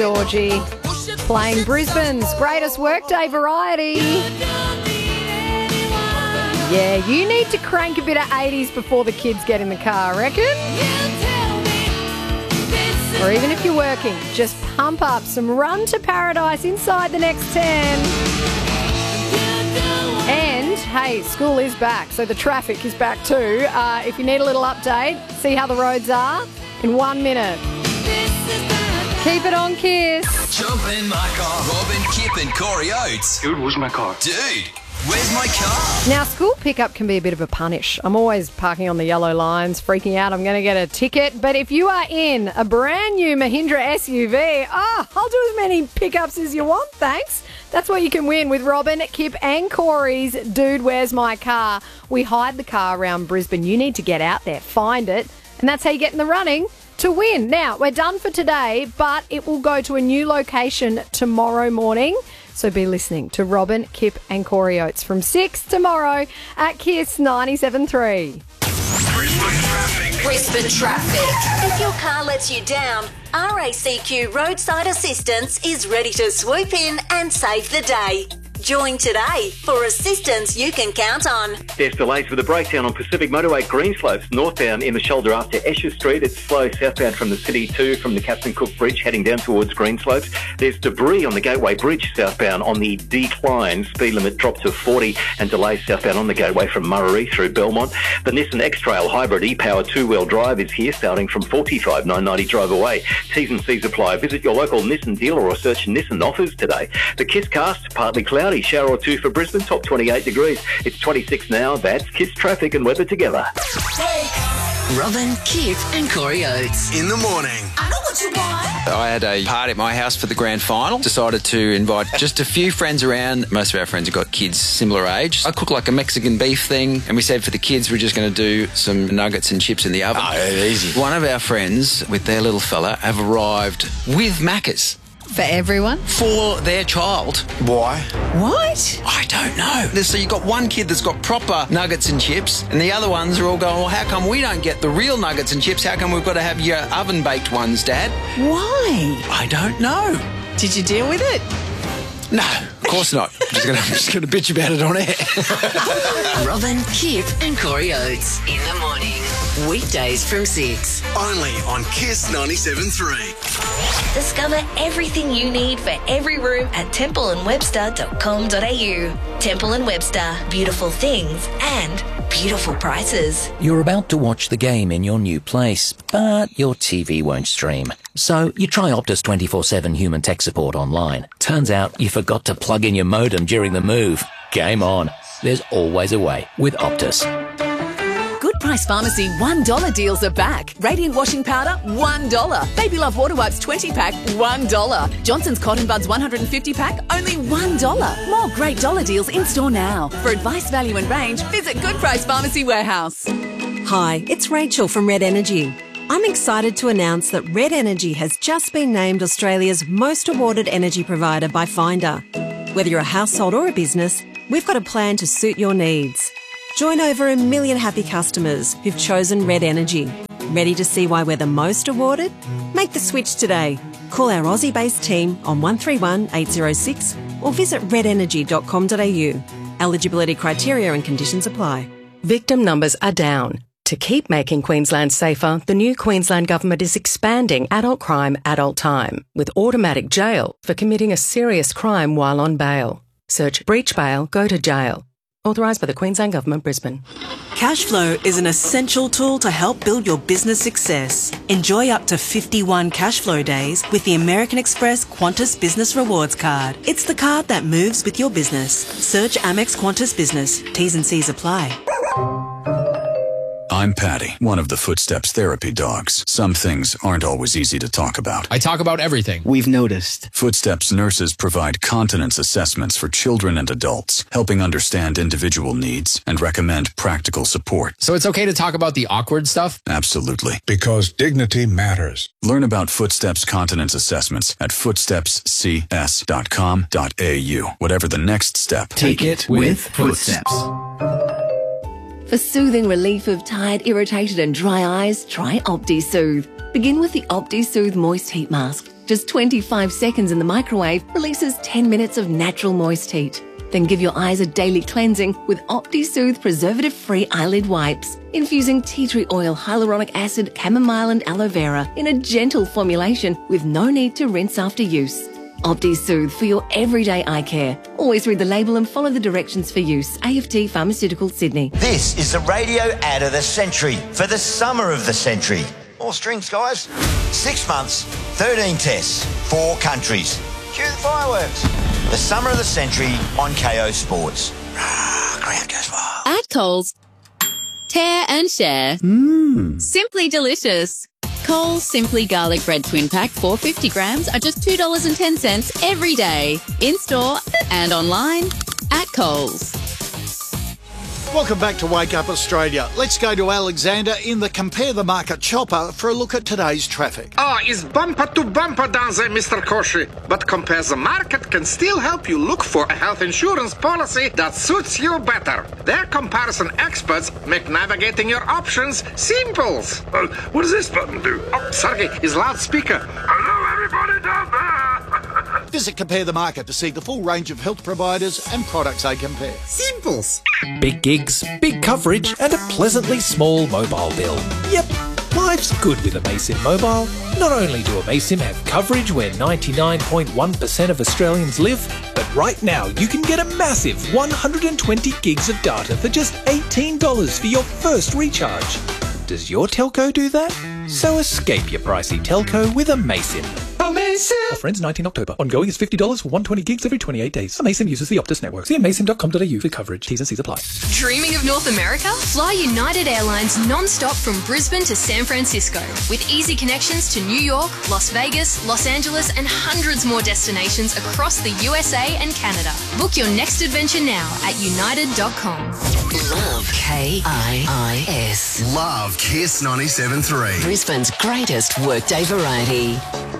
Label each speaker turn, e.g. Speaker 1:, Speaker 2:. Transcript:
Speaker 1: Georgie playing Brisbane's greatest workday variety. Yeah, you need to crank a bit of 80s before the kids get in the car, I reckon? Or even if you're working, just pump up some Run to Paradise inside the next 10. And, hey, school is back, so the traffic is back too. If you need a little update, see how the roads are in 1 minute. Keep it on, Kiss.
Speaker 2: Jump in my car. Robin, Kip and Corey Oates.
Speaker 3: Dude, where's my car?
Speaker 2: Dude, where's my car?
Speaker 1: Now, school pickup can be a bit of a punish. I'm always parking on the yellow lines, freaking out I'm going to get a ticket. But if you are in a brand new Mahindra SUV, I'll do as many pickups as you want, thanks. That's what you can win with Robin, Kip and Corey's Dude, Where's My Car? We hide the car around Brisbane. You need to get out there, find it, and that's how you get in the running to win. Now, we're done for today, but it will go to a new location tomorrow morning. So be listening to Robin, Kip and Corey Oates from 6 tomorrow at Kiss 97.3.
Speaker 4: Brisbane Traffic. If your car lets you down, RACQ Roadside Assistance is ready to swoop in and save the day. Join today for assistance you can count on.
Speaker 5: There's delays with a breakdown on Pacific Motorway Greenslopes northbound in the shoulder after Esher Street. It's slow southbound from the city too, from the Captain Cook Bridge heading down towards Greenslopes. There's debris on the Gateway Bridge southbound on the decline. Speed limit dropped to 40 and delays southbound on the Gateway from Murray through Belmont. The Nissan X-Trail Hybrid e-Power two-wheel drive is here starting from $45,990 drive away. T's and C's apply. Visit your local Nissan dealer or search Nissan offers today. The Kiss Cast, partly cloudy. Shower or two for Brisbane, top 28 degrees. It's 26 now. That's Kiss traffic and weather together.
Speaker 4: Robin, Kip and Corey Oates.
Speaker 2: In the morning.
Speaker 4: I know what you want.
Speaker 6: I had a party at my house for the grand final. Decided to invite just a few friends around. Most of our friends have got kids similar age. I cooked like a Mexican beef thing, and we said for the kids we're just going to do some nuggets and chips in the oven.
Speaker 2: Oh, easy.
Speaker 6: One of our friends with their little fella have arrived with Maccas.
Speaker 7: For everyone?
Speaker 6: For their child.
Speaker 2: Why?
Speaker 7: What?
Speaker 6: I don't know. So you got one kid that's got proper nuggets and chips, and the other ones are all going, well, how come we don't get the real nuggets and chips? How come we've got to have your oven-baked ones, Dad?
Speaker 7: Why?
Speaker 6: I don't know.
Speaker 7: Did you deal with it?
Speaker 6: No, of course not. I'm just going to bitch about it on air.
Speaker 4: Robin, Kip and Corey Oates. In the morning. Weekdays from 6.
Speaker 2: Only on Kiss 97.3.
Speaker 4: Discover everything you need for every room at templeandwebster.com.au. Temple & Webster. Beautiful things and beautiful prices.
Speaker 8: You're about to watch the game in your new place, but your TV won't stream. So you try Optus 24/7 human tech support online. Turns out you forgot to plug in your modem during the move. Game on. There's always a way with Optus.
Speaker 9: Good Price Pharmacy $1 deals are back. Radiant washing powder, $1. Baby Love water wipes 20-pack, $1. Johnson's Cotton Buds 150-pack, only $1. More great dollar deals in store now. For advice, value and range, visit Good Price Pharmacy Warehouse.
Speaker 10: Hi, it's Rachel from Red Energy. I'm excited to announce that Red Energy has just been named Australia's most awarded energy provider by Finder. Whether you're a household or a business, we've got a plan to suit your needs. Join over 1 million happy customers who've chosen Red Energy. Ready to see why we're the most awarded? Make the switch today. Call our Aussie-based team on 131 806 or visit redenergy.com.au. Eligibility criteria and conditions apply.
Speaker 11: Victim numbers are down. To keep making Queensland safer, the new Queensland Government is expanding adult crime, adult time, with automatic jail for committing a serious crime while on bail. Search breach bail, go to jail. Authorised by the Queensland Government, Brisbane.
Speaker 10: Cashflow is an essential tool to help build your business success. Enjoy up to 51 Cashflow days with the American Express Qantas Business Rewards Card. It's the card that moves with your business. Search Amex Qantas Business. T's and C's apply.
Speaker 12: I'm Patty, one of the Footsteps therapy dogs. Some things aren't always easy to talk about.
Speaker 13: I talk about everything. We've noticed.
Speaker 12: Footsteps nurses provide continence assessments for children and adults, helping understand individual needs and recommend practical support.
Speaker 13: So it's okay to talk about the awkward stuff?
Speaker 12: Absolutely. Because dignity matters. Learn about Footsteps continence assessments at footstepscs.com.au. Whatever the next step,
Speaker 14: take it with Footsteps.
Speaker 9: For soothing relief of tired, irritated and dry eyes, try OptiSoothe. Begin with the OptiSoothe Moist Heat Mask. Just 25 seconds in the microwave releases 10 minutes of natural moist heat. Then give your eyes a daily cleansing with OptiSoothe preservative-free eyelid wipes, infusing tea tree oil, hyaluronic acid, chamomile and aloe vera in a gentle formulation with no need to rinse after use. OptiSoothe for your everyday eye care. Always read the label and follow the directions for use. AFT Pharmaceuticals, Sydney.
Speaker 3: This is the radio ad of the century for the summer of the century. More strings, guys. 6 months, 13 tests, 4 countries. Cue the fireworks. The summer of the century on KO Sports. Crowd goes wild.
Speaker 14: At Coles, tear and share. Simply delicious. Coles Simply Garlic Bread Twin Pack 450 grams are just $2.10 every day. In store and online at Coles.
Speaker 15: Welcome back to Wake Up Australia. Let's go to Alexander in the Compare the Market chopper for a look at today's traffic.
Speaker 16: It's bumper to bumper down there, Mr. Koshi. But Compare the Market can still help you look for a health insurance policy that suits you better. Their comparison experts make navigating your options simple. What does this button do? Oh, sorry, it's loudspeaker. Hello, everybody down there.
Speaker 15: Visit Compare the Market to see the full range of health providers and products they compare.
Speaker 16: Simples.
Speaker 17: Big gigs, big coverage, and a pleasantly small mobile bill. Yep, life's good with Amaysim Mobile. Not only do Amaysim have coverage where 99.1% of Australians live, but right now you can get a massive 120 gigs of data for just $18 for your first recharge. Does your telco do that? So escape your pricey telco with Amaysim. Amaysim! Offer ends 19 October. Ongoing is $50 for 120 gigs every 28 days. Amaysim uses the Optus network. See amaysim.com.au for coverage. T's and C's apply.
Speaker 18: Dreaming of North America? Fly United Airlines non-stop from Brisbane to San Francisco with easy connections to New York, Las Vegas, Los Angeles and hundreds more destinations across the USA and Canada. Book your next adventure now at united.com.
Speaker 19: Love KIIS.
Speaker 20: Love Kiss 97.3.
Speaker 19: Brisbane's greatest workday variety.